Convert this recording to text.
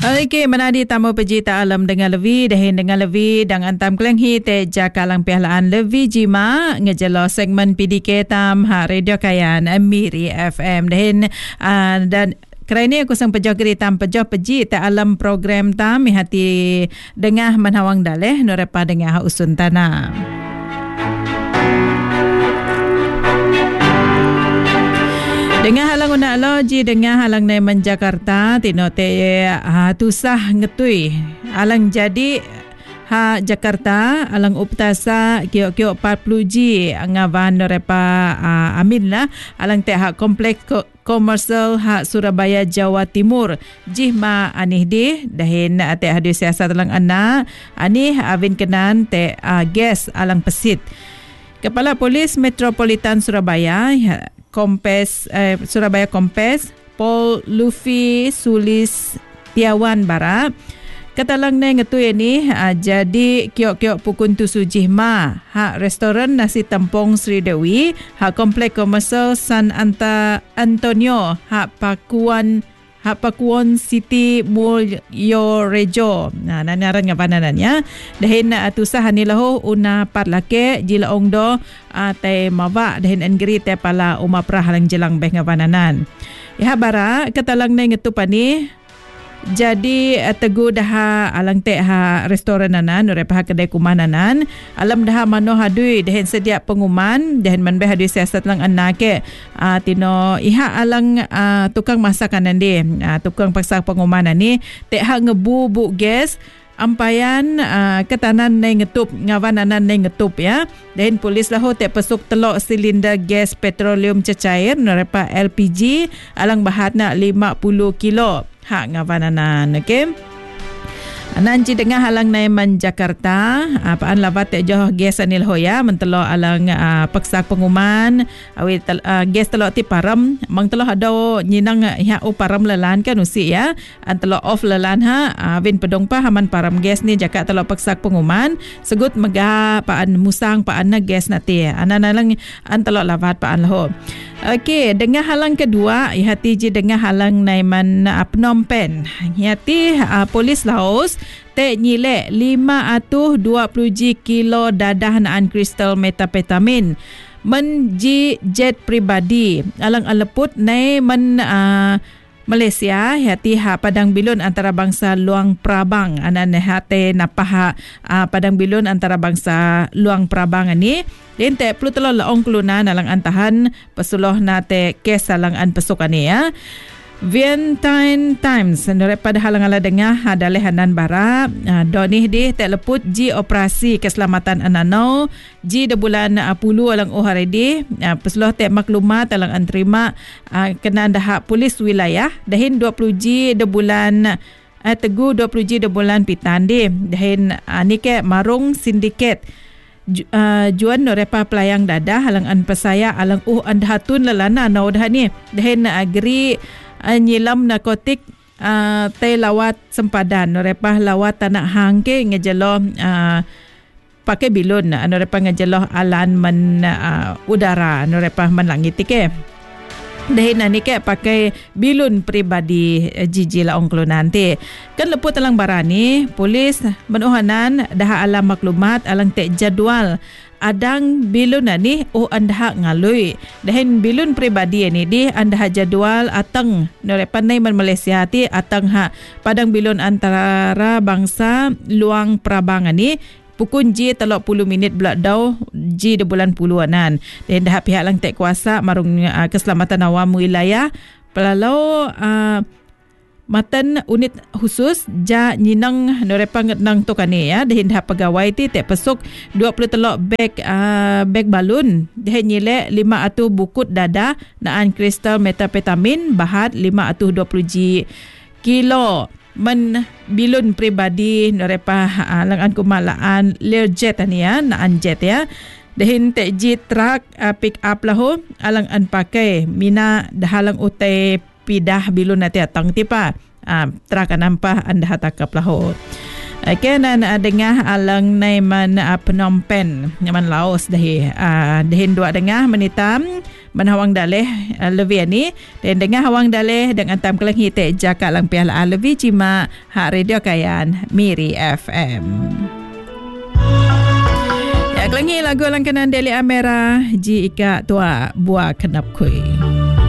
Okey, menadi tamu pejita alam dengan levi dahin dengan levi dang antam kelenghi te jakalang pihalaan levi jima ngejelo segmen PDK tam ha radio kayan Miri FM dahin dan kerana aku sang pejoh geritam pejoh peji te alam program tam hati dengah menawang daleh norepa dengah usun tanah. Dengan halang una loji dengan halang Naiman Jakarta tino te tusah ngetui alang jadi ha Jakarta alang uptasa kiok-kiok 40G ngavan repa amin lah alang te ha kompleks komersial ha Surabaya Jawa Timur jihma anih di dahin te hadis siasat alang anak anih avin kenan te gas alang pesit. Kepala Polis Metropolitan Surabaya Surabaya Kompes Paul Luffy Sulis Tiawan Bara katalang na ngetui ni jadi kiok-kiok pukun tusu jihma ha restoran nasi tempong Sri Dewi ha komplek komersial San Antonio ha Pakuan City Mulyo Rejo. Nah, nanaran nga panananya. Dahin tusah hanilahu una parlake jilaong do tay mawa dahin angri tay pala umaprah lang jelang beh nga pananan. Iha bara katalang na ngetu pani jadi tegu daha alang te ha restoran nanan ore pa kedai kumananan alam daha mano hadui dahin sedia penguman dahin manbeh hadui siasat lang anake tino iha alang tukang masakan nandi tukang paksa pengumanan ni te ha ngebu gas ampayan ketanan nai ngetup ngawananan nai ngetup ya dahin polis lahu te pesuk telok silinder gas petroleum cecair norepa LPG alang bahatna 50 kilo ha ngawananan okey Nanti dengan halang Naiman Jakarta apaan labat te joh gas anil hoya mentelo alang paksa penguman awi gas telo ti param mang telo ada nyinang ya param lelan kan usi ya antelo off lelan ha win pedong pa haman param gas ni jaka telo paksa penguman segut megah paan musang paan na gas nati anana lang antelo labat paan ho. Okey, dengan halang kedua ihati je dengan halang Naiman Phnom Penh. Ihati polis Laos te nyilek 520 kilo dadah naan kristal metapetamin menji jet pribadi alang aleput nai men Malaysia hati ha Padang Bilun antarabangsa Luang Prabang anan hati napah Padang Bilun antarabangsa Luang Prabang ni din te perlu telo laong kelunan alang antahan pesuloh nate kes alang an pesuk ani ya Vientiane Times pada halang ala dengah dalehanan bara donih di te leput ji operasi keselamatan anano ji de bulan 10 alang uharedi pesuloh te maklumat alang anterima kena dah polis wilayah dahin 20 ji de bulan tegu 20 ji de bulan pitandi dahin ni ke marung sindiket juan norepa pelayang dadah alang an pesaya alang andahatun lelana no dah ni dahin agri nyilam narkotik te lawat sempadan norepa lawat tanah hangke ngejelo pakai bilun norepa ngejelo alan men udara norepa men langit ke dahin ni ke pakai bilun pribadi jiji laong kelunan nanti kan leput alang barani polis menuhanan dah alam maklumat alang te jadual adang bilun ni anda ngalui dahin bilun pribadi ni di anda jadual atang norepan nai Malaysia ti atang ha Padang Bilun antara bangsa Luang Prabang ni pukun ji 30 minit belak dau ji de bulan puluanan dan dah pihak lang tek kuasa marung keselamatan awam wilayah pelalau matan unit khusus ja nyinang norepang nang tokane ya dahin dah pegawai ti tek pesuk 20 telok beg balun dahin nyilek 5 atu bukut dadah naan kristal metapetamin bahat 520 kilo men bilun pribadi norepa langan kumalaan Learjet ni ya naan jet ya dahin tek jet truck pick up lahu alang an pakai mina dahalang utai pidah bilun nati atang tipa traka nampah anda hatakap lahu kenan dengah alang Naiman Phnom Penh nyaman Laos dahin dua dengah menitam menawang daleh lebih ni dan dengan hawang daleh dengan tam kelang hitek jakak lang piala lebih cima hak radio kayan Miri FM. Ya kelangi lagu langkanan Deli Amera ji ika tua buah kenap kui.